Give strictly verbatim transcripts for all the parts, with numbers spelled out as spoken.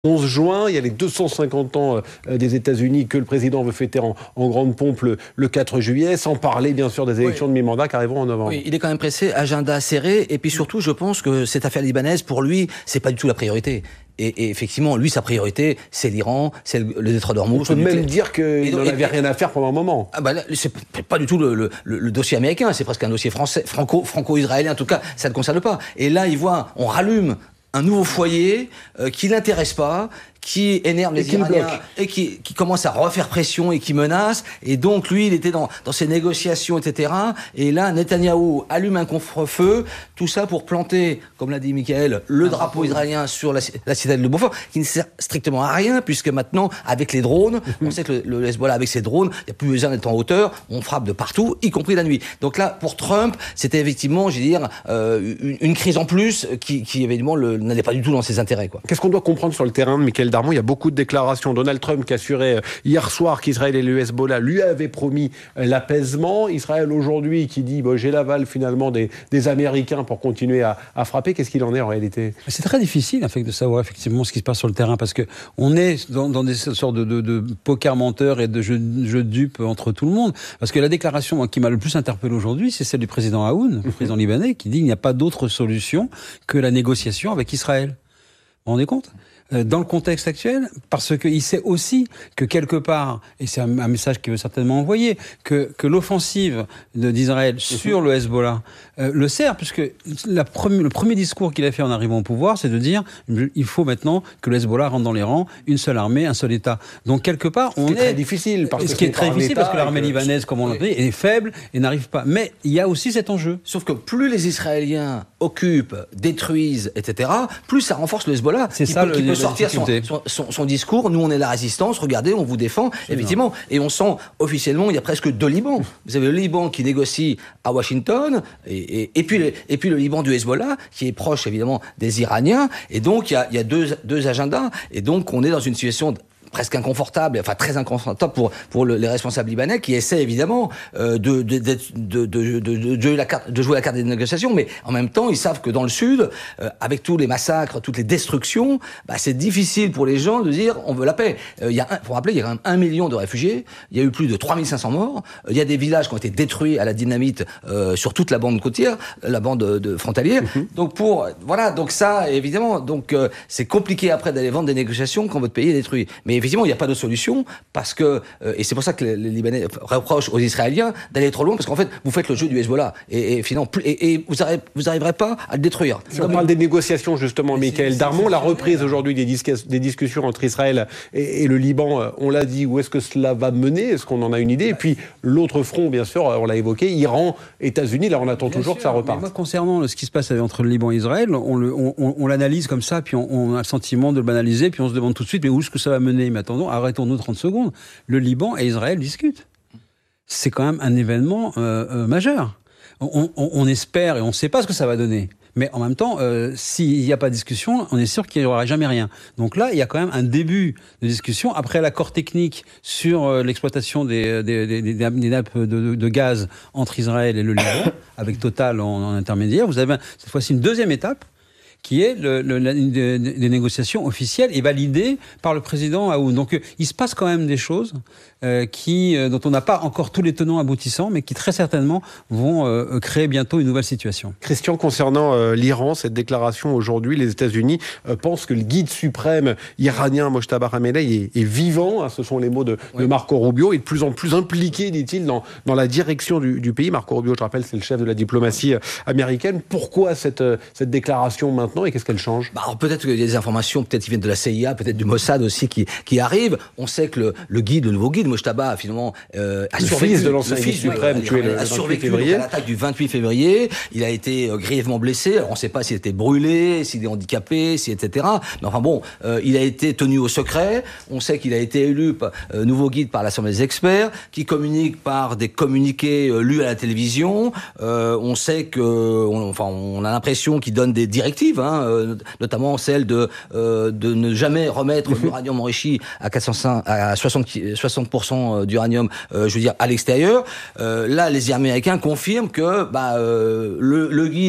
onze juin, il y a les deux cent cinquante ans des États-Unis que le président veut fêter en, en grande pompe le, le quatre juillet, sans parler bien sûr des élections oui. de mi-mandat qui arriveront en novembre. Oui, il est quand même pressé, agenda serré, et puis surtout, je pense que cette affaire libanaise, pour lui, c'est pas du tout la priorité. Et, et effectivement, lui, sa priorité, c'est l'Iran, c'est le, le détroit d'Ormuz. On peut même dire qu'il n'en avait rien à faire pendant un moment. Ah bah là, c'est pas du tout le, le, le dossier américain, c'est presque un dossier français, franco, franco-israélien, en tout cas, ça ne concerne pas. Et là, il voit, on rallume un nouveau foyer euh, qui l'intéresse pas, qui énerve les Iraniens et qui, qui commence à refaire pression et qui menace. Et donc, lui, il était dans, dans ses négociations, et cetera. Et là, Netanyahou allume un couvre-feu, tout ça pour planter, comme l'a dit Michael, le drapeau israélien sur la, la citadelle de Beaufort, qui ne sert strictement à rien, puisque maintenant, avec les drones, on sait que le, le Hezbollah, avec ses drones, il n'y a plus besoin d'être en hauteur, on frappe de partout, y compris la nuit. Donc là, pour Trump, c'était effectivement, je veux dire, euh, une, une crise en plus qui, qui évidemment, le, n'allait pas du tout dans ses intérêts, quoi. Qu'est-ce qu'on doit comprendre sur le terrain de Michael Darmon? Il y a beaucoup de déclarations. Donald Trump qui assurait hier soir qu'Israël et le Hezbollah lui avaient promis l'apaisement. Israël aujourd'hui qui dit bon, j'ai l'aval finalement des, des Américains pour continuer à, à frapper. Qu'est-ce qu'il en est en réalité? C'est très difficile en fait, de savoir effectivement ce qui se passe sur le terrain parce qu'on est dans, dans des sortes de, de, de poker menteur et de jeux jeu de dupes entre tout le monde. Parce que la déclaration moi, qui m'a le plus interpellé aujourd'hui, c'est celle du président Aoun, le président libanais, qui dit qu'il n'y a pas d'autre solution que la négociation avec Israël. Vous vous rendez compte ? Dans le contexte actuel, parce qu'il sait aussi que quelque part, et c'est un, un message qu'il veut certainement envoyer, que, que l'offensive de, d'Israël sur le Hezbollah euh, le sert, puisque la premi- le premier discours qu'il a fait en arrivant au pouvoir, c'est de dire il faut maintenant que le Hezbollah rentre dans les rangs, une seule armée, un seul État. Donc quelque part, on ce qui est est très difficile, parce ce que qui est très difficile parce que l'armée que... libanaise, comme on l'a dit, est faible et n'arrive pas. Mais il y a aussi cet enjeu. Sauf que plus les Israéliens occupent, détruisent, et cetera, plus ça renforce le Hezbollah. C'est qui ça peut, le, qui peut le sortir son, son, son, son discours. Nous, on est la résistance. Regardez, on vous défend. C'est effectivement. Vrai. Et on sent officiellement, il y a presque deux Libans. Vous avez le Liban qui négocie à Washington, et, et, et puis le, et puis le Liban du Hezbollah qui est proche évidemment des Iraniens. Et donc il y a, il y a deux, deux agendas. Et donc on est dans une situation presque inconfortable, enfin très inconfortable pour pour le, les responsables libanais qui essaient évidemment euh, de, de, de, de, de, de, de, jouer la carte, de jouer la carte des négociations, mais en même temps ils savent que dans le sud, euh, avec tous les massacres, toutes les destructions, bah, c'est difficile pour les gens de dire on veut la paix. Euh, il y a, un, pour rappeler, il y a quand même un million de réfugiés, il y a eu plus de trois mille cinq cents morts, il y a des villages qui ont été détruits à la dynamite euh, sur toute la bande côtière, la bande de, de frontalière. Mm-hmm. Donc pour voilà, donc ça évidemment, donc euh, c'est compliqué après d'aller vendre des négociations quand votre pays est détruit. Mais effectivement, il n'y a pas de solution parce que, euh, et c'est pour ça que les, les Libanais reprochent aux Israéliens d'aller trop loin parce qu'en fait, vous faites le jeu du Hezbollah et, et finalement, et, et vous n'arriverez pas à le détruire. Si on parle des négociations, justement, Michael Darmon, la reprise aujourd'hui des, disques, des discussions entre Israël et, et le Liban, on l'a dit, où est-ce que cela va mener? Est-ce qu'on en a une idée? Et puis, l'autre front, bien sûr, on l'a évoqué, Iran, États-Unis, là, on attend bien toujours sûr, que ça reparte. Moi, concernant ce qui se passe entre le Liban et Israël, on, le, on, on, on l'analyse comme ça, puis on, on a le sentiment de le banaliser, puis on se demande tout de suite, mais où est-ce que ça va mener? Mais attendons, arrêtons-nous trente secondes. Le Liban et Israël discutent. C'est quand même un événement euh, euh, majeur. On, on, on espère et on ne sait pas ce que ça va donner. Mais en même temps, euh, s'il n'y a pas de discussion, on est sûr qu'il n'y aura jamais rien. Donc là, il y a quand même un début de discussion. Après l'accord technique sur euh, l'exploitation des, des, des, des, des nappes de, de, de gaz entre Israël et le Liban, avec Total en, en intermédiaire, vous avez cette fois-ci une deuxième étape, qui est le, le, la, des, des négociations officielles et validées par le président Aoun. Donc, euh, il se passe quand même des choses euh, qui, euh, dont on n'a pas encore tous les tenants aboutissants, mais qui très certainement vont euh, créer bientôt une nouvelle situation. Christian, concernant euh, l'Iran, cette déclaration aujourd'hui, les États-Unis euh, pensent que le guide suprême iranien, Mojtaba Khamenei, est, est vivant. Hein, ce sont les mots de, oui. de Marco Rubio, et de plus en plus impliqué, dit-il, dans, dans la direction du, du pays. Marco Rubio, je rappelle, c'est le chef de la diplomatie américaine. Pourquoi cette, cette déclaration maintenant? Et qu'est-ce qu'elle change? Bah alors peut-être qu'il y a des informations, peut-être qui viennent de la C I A, peut-être du Mossad aussi qui, qui arrivent. On sait que le, le guide, le nouveau guide, Mojtaba, finalement, euh, a le survécu. Fils de l'ancien guide suprême, ouais, tué le, a le survécu février. à l'attaque du vingt-huit février. Il a été euh, grièvement blessé. Alors on ne sait pas s'il était brûlé, s'il est handicapé, si, et cetera. Mais enfin bon, euh, il a été tenu au secret. On sait qu'il a été élu euh, nouveau guide par l'Assemblée des experts, qui communique par des communiqués euh, lus à la télévision. Euh, on sait que, on, enfin, on a l'impression qu'il donne des directives. Hein, euh, notamment celle de euh, de ne jamais remettre l'uranium enrichi à quatre cent cinq, à soixante pour cent d'uranium, euh, je veux dire à l'extérieur. Euh, là, les Américains confirment que bah euh, le, le guide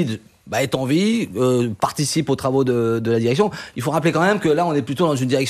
bah, est en vie, euh, participe aux travaux de, de la direction. Il faut rappeler quand même que là, on est plutôt dans une direction